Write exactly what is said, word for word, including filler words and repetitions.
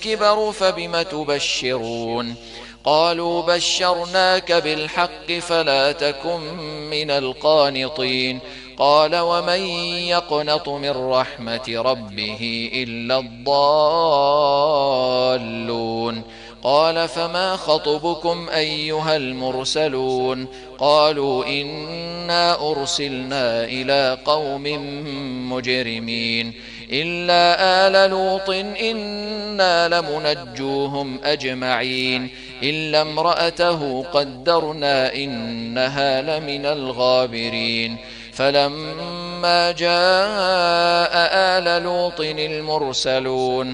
الكبر فبم تبشرون قالوا بشرناك بالحق فلا تكن من القانطين قال ومن يقنط من رحمة ربه إلا الضالون قال فما خطبكم أيها المرسلون قالوا إنا أرسلنا إلى قوم مجرمين إلا آل لوط إنا لمنجوهم أجمعين إلا امرأته قدرنا إنها لمن الغابرين فلما جاء آل لوط المرسلون